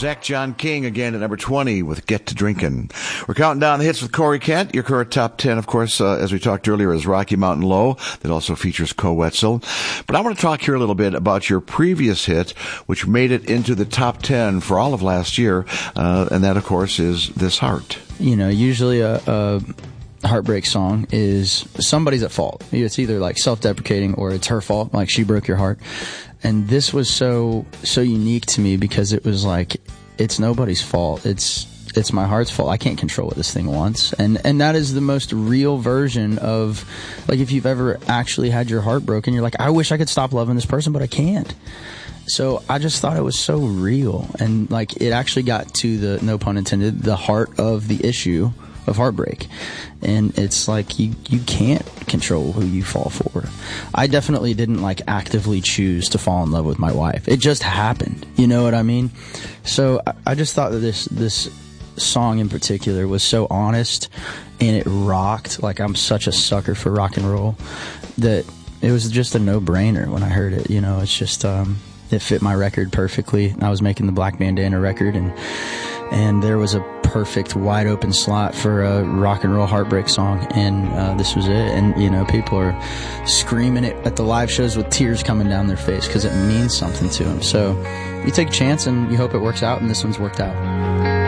Zach John King again at number 20 with Get to Drinkin'. We're counting down the hits with Corey Kent. Your current top 10, of course, as we talked earlier, is Rocky Mountain Low. That also features Co Wetzel. But I want to talk here a little bit about your previous hit, which made it into the top 10 for all of last year. And that, of course, is This Heart. You know, usually a heartbreak song is somebody's at fault. It's either like self-deprecating or it's her fault, like she broke your heart. And this was so unique to me because it was like, it's nobody's fault. It's my heart's fault. I can't control what this thing wants. And that is the most real version of, like, if you've ever actually had your heart broken, you're like, I wish I could stop loving this person, but I can't. So I just thought it was so real. And like, it actually got to the, no pun intended, the heart of the issue of heartbreak. And it's like you can't control who you fall for. I definitely didn't like actively choose to fall in love with my wife. It just happened. You know what I mean? So I just thought that this song in particular was so honest and it rocked. Like, I'm such a sucker for rock and roll that it was just a no-brainer when I heard it. You know, it's just it fit my record perfectly. I was making the Black Bandana record, and there was a perfect wide open slot for a rock and roll heartbreak song, and this was it. And you know, people are screaming it at the live shows with tears coming down their face because it means something to them. So you take a chance and you hope it works out, and this one's worked out.